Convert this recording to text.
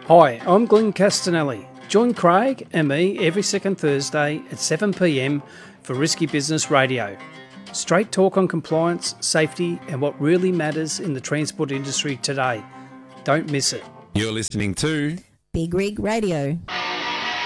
Hi, I'm Glenn Castanelli. Join Craig and me every second Thursday at 7 p.m. for Risky Business Radio. Straight talk on compliance, safety, and what really matters in the transport industry today. Don't miss it. You're listening to Big Rig Radio.